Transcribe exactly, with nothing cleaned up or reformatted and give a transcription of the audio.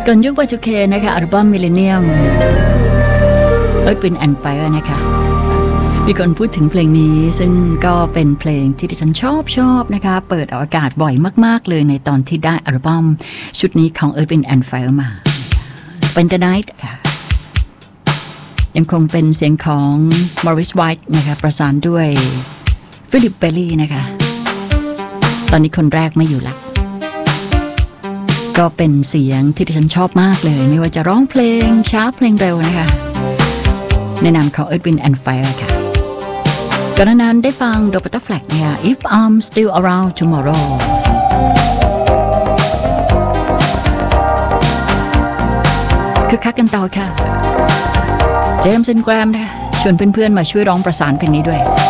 ก่อนยุค วาย ทู เค นะคะอัลบั้ม Millennium Earth Wind and Fire นะคะมีคนพูดถึงเพลงนี้ซึ่งก็เป็นเพลงที่ดิฉันชอบชอบนะคะเปิดออกอากาศบ่อยมากๆเลยในตอนที่ได้อัลบั้มชุดนี้ของ Earth Wind and Fire มา Spend the Night ค่ะยังคงเป็นเสียงของ Maurice White นะคะประสานด้วยฟิลิปเบลลี่นะคะตอนนี้คนแรกไม่อยู่ละก็เป็นเสียงที่ดิฉันชอบมากเลยไม่ว่าจะร้องเพลงช้าเพลงเร็วนะคะในนามของ Earth Wind and Fire ค่ะก่อนหน้านั้นได้ฟัง The Butterfly นะคะ If I'm Still Around Tomorrow คือคักกันต่อค่ะเจมส์ แกรมนะคะชวนเพื่อนๆมาช่วยร้องประสานเพลงนี้ด้วย